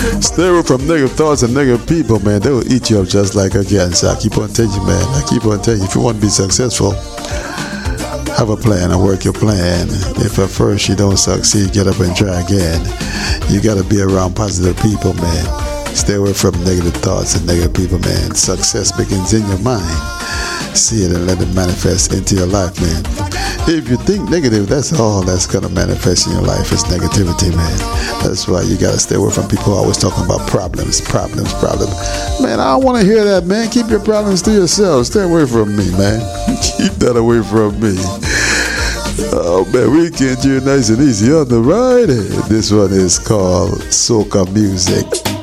Stay away from negative thoughts and negative people, man. They will eat you up just like a cancer. I keep on telling you, man. I keep on telling you, if you want to be successful, have a plan and work your plan. If at first you don't succeed, get up and try again. You got to be around positive people, man. Stay away from negative thoughts and negative people, man. Success begins in your mind. See it and let it manifest into your life, man. If you think negative, that's all that's going to manifest in your life is negativity, man. That's why you got to stay away from people always talking about problems. Man, I don't want to hear that, man. Keep your problems to yourself. Stay away from me, man. Keep that away from me. Oh, man, we get you nice and easy on the ride. This one is called Soca Music.